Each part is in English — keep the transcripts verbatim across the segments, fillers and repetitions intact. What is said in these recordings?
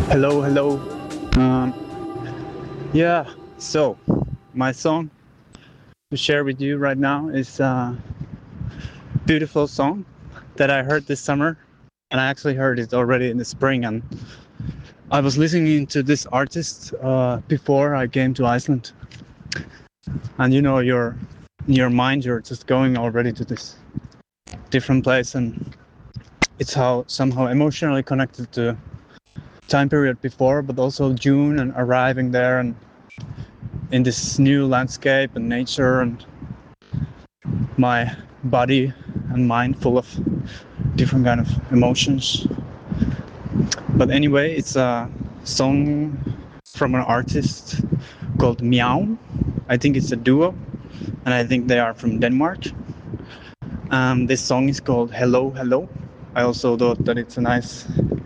Hello, hello. Um, yeah, so my song to share with you right now is a beautiful song that I heard this summer, and I actually heard it already in the spring. And I was listening to this artist uh, before I came to Iceland, and you know, your your mind, you're just going already to this different place, and it's how somehow emotionally connected to time period before, but also June and arriving there and in this new landscape and nature, and my body and mind full of different kind of emotions. But anyway, it's a song from an artist called Meow. I think it's a duo, and I think they are from Denmark. Um, this song is called Hello, Hello. I also thought that it's a nice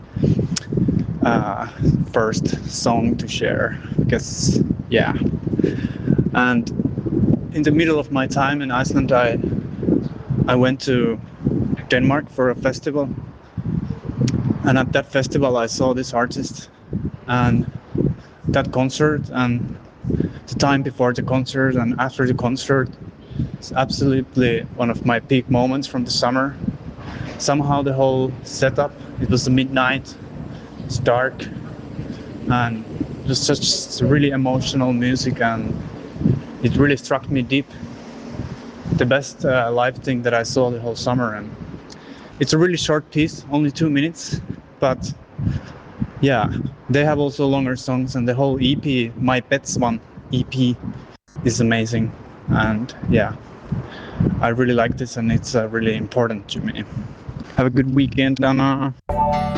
uh, first song to share, because yeah. And in the middle of my time in Iceland, I I went to Denmark for a festival, and at that festival I saw this artist, and that concert and the time before the concert and after the concert is absolutely one of my peak moments from the summer. Somehow the whole setup, it was the midnight, it's dark, and it was such really emotional music, and it really struck me deep. The best uh, live thing that I saw the whole summer. And it's a really short piece, only two minutes, but yeah, they have also longer songs, and the whole E P, My Pets one E P, is amazing. And yeah, I really like this, and it's uh, really important to me. Have a good weekend, Anna.